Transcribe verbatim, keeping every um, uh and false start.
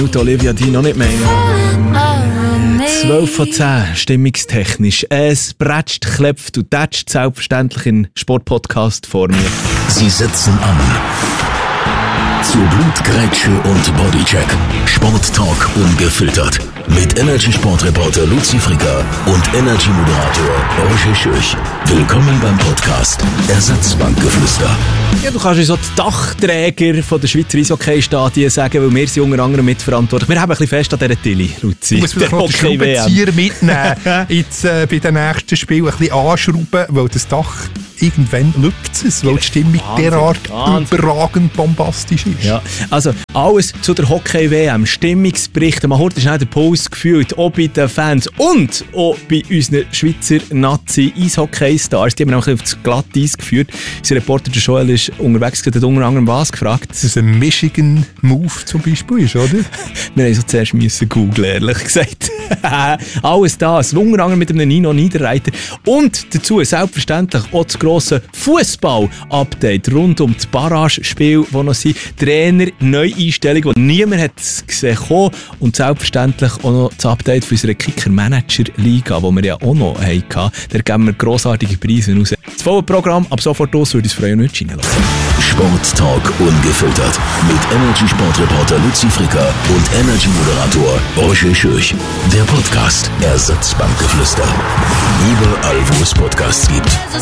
Olivia, die noch nicht mehr. zwölf von zehn, stimmungstechnisch. Es bretscht, klepft und tätscht selbstverständlich in Sportpodcast vor mir. Sie setzen an. Zur Blutgrätsche und Bodycheck. Sporttalk ungefiltert. Mit Energy-Sportreporter Luzi Fricker und Energy-Moderator Roger Schürch. Willkommen beim Podcast Ersatzbankgeflüster. Ja, du kannst uns so die Dachträger von der Schweizer Eishockey-Stadien sagen, weil wir sind unter anderem mitverantwortlich. Wir haben ein bisschen fest an dieser Tilly, Luzi. Du musst vielleicht noch den Schraubenzieher mitnehmen. Jetzt äh, bei den nächsten Spielen ein bisschen anschrauben, weil das Dach irgendwann lübt es, weil die Stimmung Wahnsinn, derart Wahnsinn. überragend bombastisch ist. Ja, also alles zu der Hockey-W M, Stimmungsberichte, man hat schnell den Puls gefühlt, auch bei den Fans und auch bei unseren Schweizer Nazi-Eishockey-Stars. Die haben wir auch ein bisschen auf das Glatteis geführt. Unser Reporter der Joel ist unterwegs, hat unter anderem was gefragt. Dass es ein Michigan-Move zum Beispiel ist, oder? Wir mussten so zuerst müssen googeln, ehrlich gesagt. Alles das, unter anderem mit einem Nino Niederreiter und dazu selbstverständlich auch das grosse Fußball-Update rund um das Barrage-Spiel, wo noch sind. Trainer, Neueinstellung, die niemand hat gesehen kommen. Und selbstverständlich auch noch das Update für unsere Kicker-Manager-Liga, die wir ja auch noch hatten. Da geben wir grossartige Preise raus. Das volle Programm ab sofort aus, würde uns freuen, nicht reinlassen. Sporttalk ungefiltert. Mit Energy-Sportreporter Luzi Fricker und Energy-Moderator Roger Schürch. Der Podcast Ersatzbankgeflüster. Überall, wo es Podcasts gibt.